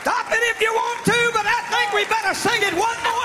Stop it if you want to, but I think we better sing it one more